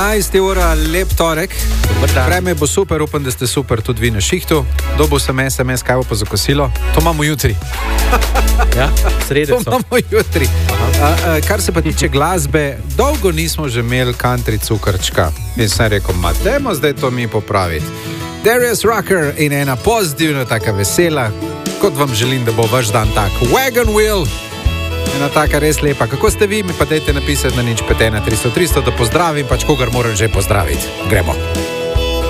11 ura, lep torek. Vreme bo super, upam, da ste super tudi vi na šihtu. Dobil sem SMS, kaj bo pa za kosilo. To imamo jutri. Ja, sredo. To imamo jutri. Kar se pa tiče glasbe, dolgo nismo že imeli country cukrčka. In sem rekel, dajmo zdaj to mi popraviti. Darius Rucker in ena pozitivna, taka vesela, kot vam želim, da bo vaš dan tak. Wagon Wheel. Ena taka res lepa. Kako ste vi? Mi pa dajte napisati na 051 300 300, da pozdravim, pač kogar moram že pozdraviti. Gremo.